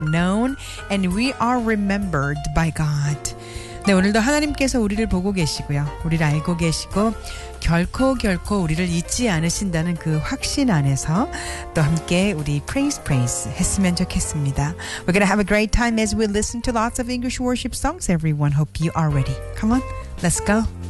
known and we are remembered by God. 네, 오늘도 하나님께서 우리를 보고 계시고요. 우리를 알고 계시고 결코 우리를 잊지 않으신다는 그 확신 안에서 또 함께 우리 praise 했으면 좋겠습니다. We're going to have a great time as we listen to lots of English worship songs, everyone. Hope you are ready. Come on, let's go.